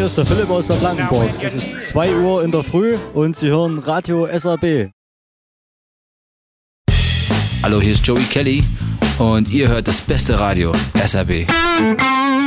ist der Philipp aus Bad Blankenburg. Es ist 2 Uhr in der Früh und Sie hören Radio SAB. Hallo, hier ist Joey Kelly und ihr hört das beste Radio, SAB.